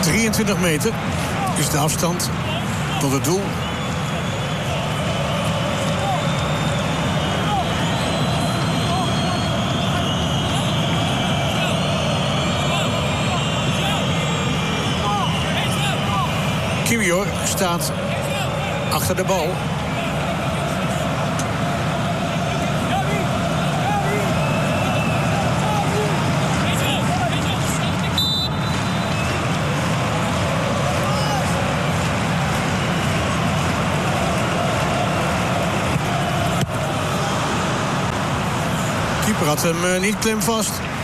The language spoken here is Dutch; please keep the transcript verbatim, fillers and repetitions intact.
drieëntwintig meter is de afstand tot het doel. Kiwior staat achter de bal. Keeper had hem uh, niet klemvast.